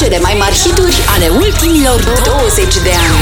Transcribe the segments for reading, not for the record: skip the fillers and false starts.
de mai mari hituri ale ultimilor 20 de ani.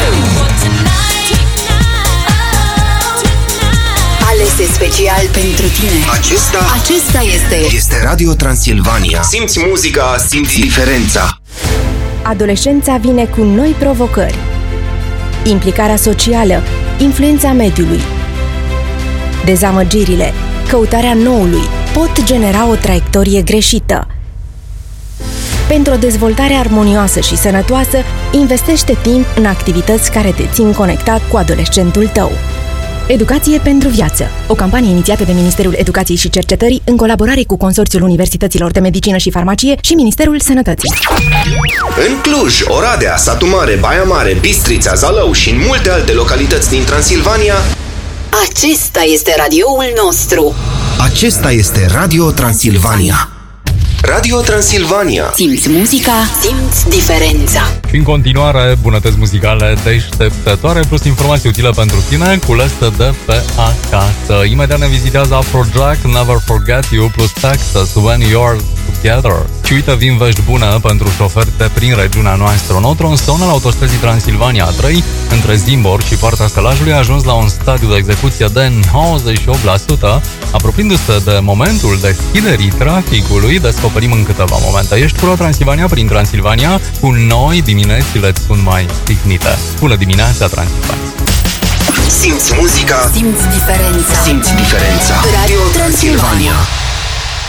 Alese special pentru tine. Acesta este Radio Transilvania. Simți muzica, simți diferența. Adolescența vine cu noi provocări. Implicarea socială, influența mediului. Dezamăgirile, căutarea noului pot genera o traiectorie greșită. Pentru o dezvoltare armonioasă și sănătoasă, investește timp în activități care te țin conectat cu adolescentul tău. Educație pentru viață. O campanie inițiată de Ministerul Educației și Cercetării în colaborare cu Consorțiul Universităților de Medicină și Farmacie și Ministerul Sănătății. În Cluj, Oradea, Satu Mare, Baia Mare, Bistrița, Zalău și în multe alte localități din Transilvania, acesta este radioul nostru. Acesta este Radio Transilvania. Radio Transilvania. Simți muzica, simți diferența. Și în continuare, bunătăți muzicale deșteptătoare plus informații utile pentru tine, culese de pe acasă. Imediat ne vizitează Afrojack, Never Forget You plus Texas, When You're Together. Și uite, vin vești bune pentru șoferi de prin regiunea noastră. Un nou tronson al autostrăzii Transilvania 3 între Zimbor și Poarta Sălajului a ajuns la un stadiu de execuție de 98%, apropiindu-se de momentul deschiderii traficului. Descoperim în câteva momente. Ești Pro Transilvania prin Transilvania, cu noi diminețile sunt mai tihnite. Bună dimineața, Transilvania! Simți muzica, simți diferența. Simți diferența. Radio Transilvania.